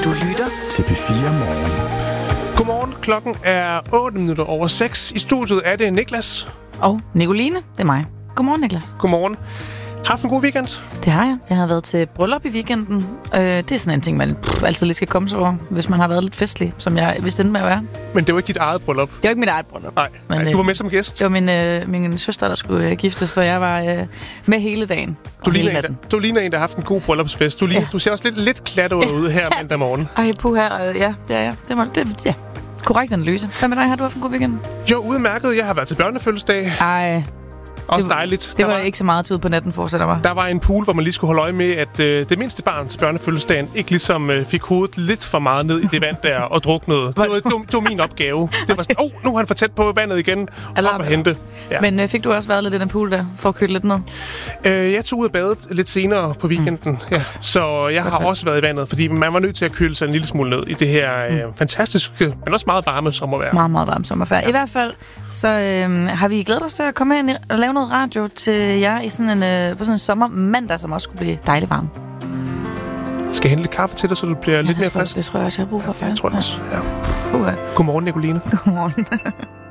Du lytter til P4 Morgen. Godmorgen, klokken er 6:08. I studiet er det Niklas. Og Nicoline, det er mig. Godmorgen, Niklas. Godmorgen. Haft en god weekend? Det har jeg. Jeg har været til bryllup i weekenden. Det er sådan en ting, man altid lige skal komme sig over, hvis man har været lidt festlig, som jeg vidste endte med at være. Men det var ikke dit eget bryllup? Det var ikke mit eget bryllup. Nej, du var med som gæst? Det var min søster, der skulle giftes, så jeg var med hele dagen. Du ligner en, der har haft en god bryllupsfest. Du ser også lidt klatret ud her mandag morgen. Ej, puha, ja, det er jeg. Det korrekt analyse. Hvad med dig? Har du haft en god weekend? Jo, udmærket. Jeg har været til børnefødselsdag. Ej. Også dejligt. Det var ikke så meget tid på natten, fortsætter mig. Der var en pool, hvor man lige skulle holde øje med, at det mindste barn til børnefødselsdagen ikke ligesom fik hovedet lidt for meget ned i det vand der og druknede. Det var min opgave. Det var sådan, nu er han for tæt på vandet igen. Op og hente. Ja. Men fik du også været lidt i den pool der, for at køle lidt ned? Jeg tog ud og badet lidt senere på weekenden. Ja. Så jeg har også været i vandet, fordi man var nødt til at køle sig en lille smule ned i det her fantastiske, men også meget varme sommervejr. Meget, meget varme sommervejr. Ja. I hvert fald så har vi glædet os til at komme ind og lave noget radio til jer i sådan på sådan en sommermandag, som også skulle blive dejligt varm. Skal jeg hente lidt kaffe til dig, så du bliver lidt mere frisk? Det tror jeg også, jeg har brug for. Jeg tror det også, ja. Godmorgen, Godmorgen, Nicoline. Godmorgen.